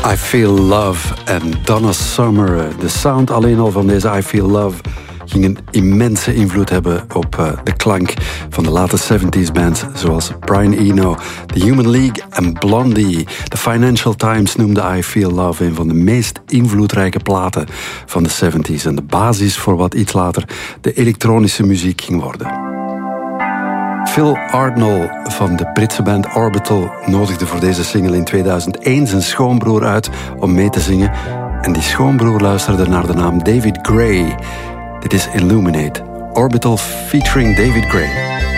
I Feel Love en Donna Summer. De sound alleen al van deze I Feel Love ging een immense invloed hebben op de klank van de late 70s bands zoals Brian Eno, The Human League en Blondie. De Financial Times noemde I Feel Love een van de meest invloedrijke platen van de 70s en de basis voor wat iets later de elektronische muziek ging worden. Phil Ardnall van de Britse band Orbital nodigde voor deze single in 2001 zijn schoonbroer uit om mee te zingen. En die schoonbroer luisterde naar de naam David Gray. Dit is Illuminate. Orbital featuring David Gray.